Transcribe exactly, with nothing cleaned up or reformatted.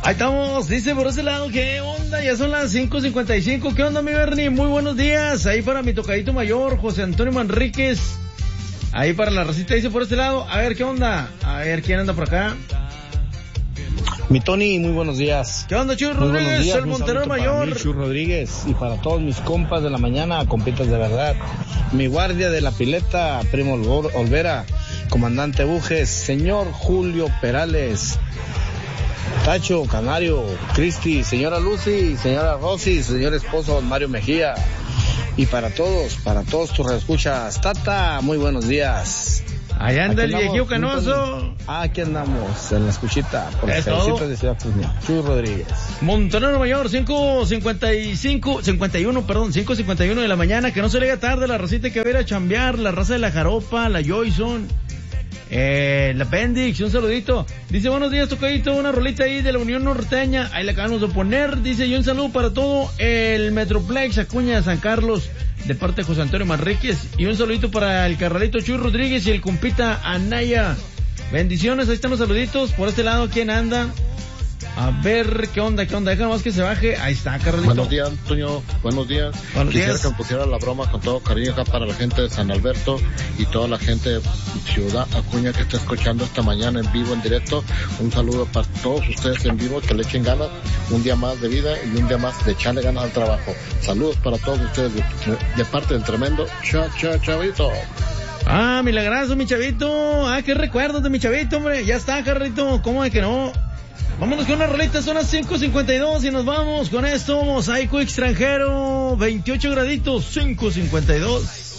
Ahí estamos, dice por ese lado, ¿qué onda? Ya son las cinco cincuenta y cinco, ¿qué onda mi Bernie? Muy buenos días, ahí para mi tocadito mayor, José Antonio Manríquez, ahí para la racita, dice por este lado, a ver, ¿qué onda? A ver, ¿quién anda por acá? Mi Tony, muy buenos días. ¿Qué onda, Chuy Rodríguez, días, el Monterrey Mayor? Mí, Chuy Rodríguez, y para todos mis compas de la mañana, compitas de verdad. Mi guardia de la pileta, Primo Olvera, comandante Bujes, señor Julio Perales, Tacho, Canario, Cristi, señora Lucy, señora Rosy, señor esposo Mario Mejía. Y para todos, para todos tus reescuchas, Tata, muy buenos días. Allá anda el viejillo canoso. Ah, aquí andamos, en la escuchita, por las calecitas de Ciudad Cusnia. Chuy Rodríguez. Montonero Mayor, cinco cincuenta y cinco, cincuenta y uno, perdón, cinco cincuenta y uno de la mañana, que no se le haga tarde, la racita que va a ir a chambear, la raza de la Jaropa, la Joyson, eh, la Appendix, un saludito. Dice, buenos días, tocadito, una rolita ahí de la Unión Norteña, ahí la acabamos de poner, dice, y un saludo para todo el Metroplex, Acuña de San Carlos, de parte de José Antonio Manríquez, y un saludito para el carnalito Chuy Rodríguez y el compita Anaya. Bendiciones, ahí están los saluditos. Por este lado, ¿quién anda? A ver, ¿qué onda? ¿Qué onda? Déjame más que se baje. Ahí está, carnalito. Buenos días, Antonio. Buenos días. Buenos Quisiera días. que me pusiera la broma con todo cariño acá para la gente de San Alberto y toda la gente de Ciudad Acuña que está escuchando esta mañana en vivo, en directo. Un saludo para todos ustedes en vivo, que le echen ganas. Un día más de vida y un día más de echarle ganas al trabajo. Saludos para todos ustedes de, de parte del tremendo Cha Cha Chavito. Ah, milagroso, mi chavito. Ah, qué recuerdos de mi chavito, hombre. Ya está, carnalito. ¿Cómo de que no? Vámonos con una rolita, son las cinco cincuenta y dos y nos vamos con esto. Mosaico extranjero, veintiocho graditos, cinco cincuenta y dos.